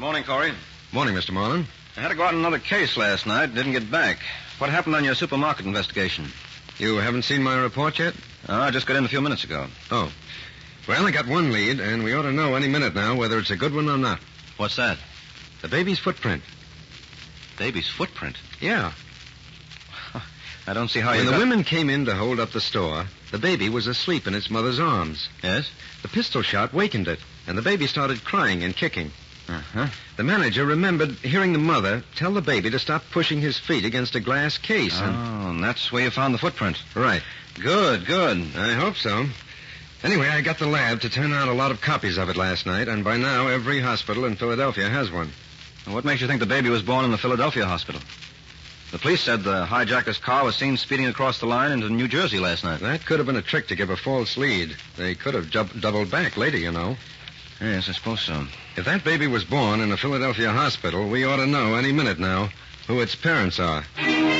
Morning, Corey. Morning, Mr. Marlin. I had to go out on another case last night. Didn't get back. What happened on your supermarket investigation? You haven't seen my report yet? I just got in a few minutes ago. Oh. Well, I got one lead, and we ought to know any minute now whether it's a good one or not. What's that? The baby's footprint. Baby's footprint? Yeah. I don't see how When the women came in to hold up the store, the baby was asleep in its mother's arms. Yes? The pistol shot wakened it, and the baby started crying and kicking. Uh-huh. The manager remembered hearing the mother tell the baby to stop pushing his feet against a glass case. And that's where you found the footprint. Right. Good. I hope so. Anyway, I got the lab to turn out a lot of copies of it last night, and by now every hospital in Philadelphia has one. What makes you think the baby was born in the Philadelphia hospital? The police said the hijacker's car was seen speeding across the line into New Jersey last night. That could have been a trick to give a false lead. They could have doubled back later, you know. Yes, I suppose so. If that baby was born in a Philadelphia hospital, we ought to know any minute now who its parents are.